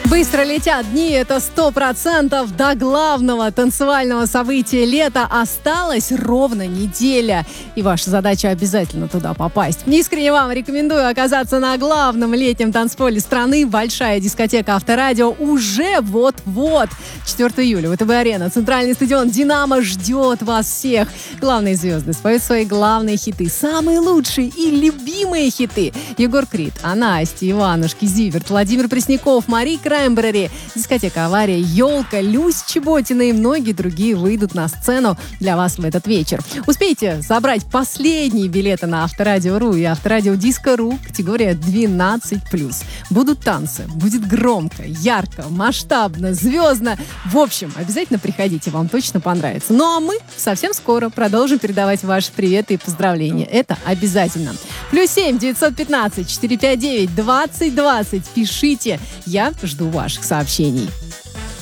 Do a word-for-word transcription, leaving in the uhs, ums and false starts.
Быстро летят дни, это сто процентов. До главного танцевального события лета осталась ровно неделя. И ваша задача обязательно туда попасть. Искренне вам рекомендую оказаться на главном летнем танцполе страны. Большая дискотека Авторадио уже вот-вот. четвёртого июля, ВТБ-арена, центральный стадион «Динамо» ждет вас всех. Главные звезды споют свои главные хиты. Самые лучшие и любимые хиты. Егор Крид, Анастя, Иванушки, Зиверт, Владимир Пресняков, Мари Краймбрери, дискотека «Авария», «Елка», Люсь Чеботина и многие другие выйдут на сцену для вас в этот вечер. Успейте забрать последние билеты на Авторадио.ру и Авторадио Диско.ру, категория двенадцать плюс. Будут танцы, будет громко, ярко, масштабно, звездно. В общем, обязательно приходите, вам точно понравится. Ну а мы совсем скоро продолжим передавать ваши приветы и поздравления. Это обязательно. Плюс семь девятьсот пятнадцать четыреста пятьдесят девять двадцать двадцать. Пишите. Я жду ваших сообщений.